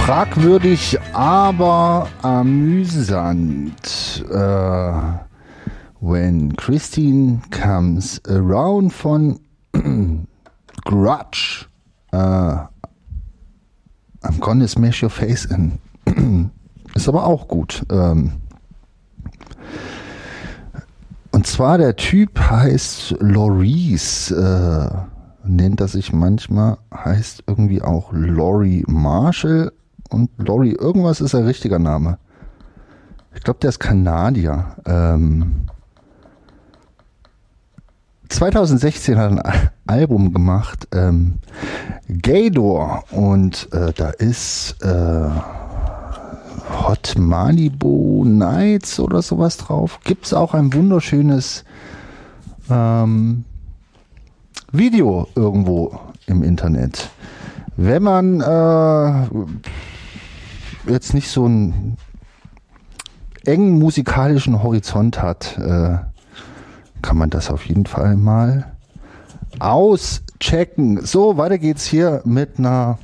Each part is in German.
Fragwürdig, aber amüsant. When Christine Comes Around von Grudge. I'm gonna smash your face in. Ist aber auch gut. Und zwar der Typ heißt Laurice. Nennt er sich manchmal, heißt irgendwie auch Laurie Marshall. Und Laurie irgendwas ist ein richtiger Name. Ich glaube, der ist Kanadier. 2016 hat er ein Album gemacht, Gaydor, und da ist Hot Malibu Nights oder sowas drauf. Gibt es auch ein wunderschönes Video irgendwo im Internet. Wenn man jetzt nicht so einen engen musikalischen Horizont hat, kann man das auf jeden Fall mal auschecken. So, weiter geht's hier mit einer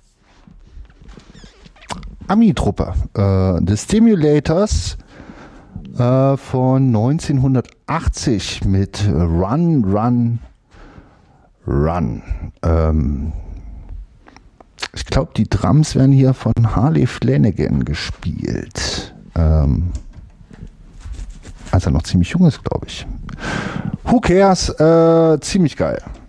Ami-Truppe. The Stimulators von 1980 mit Run, Run, Run. Ich glaube, die Drums werden hier von Harley Flanagan gespielt. Als er noch ziemlich jung ist, glaube ich. Who cares? Ziemlich geil.